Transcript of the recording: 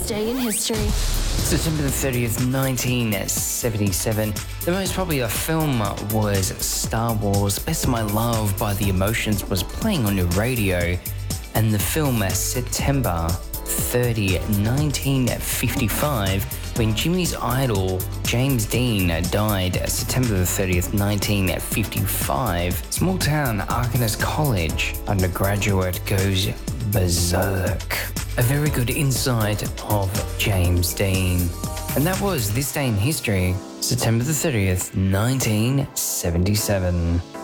day in history. September the 30th, 1977. The most popular film was Star Wars Best of My Love by The Emotions was playing on the radio, and the film September 30, 1955, when Jimmy's idol James Dean died September the 30th, 1955, small town Arkansas College undergraduate goes berserk. A very good insight of James Dean. And that was This Day in History, September the 30th, 1977.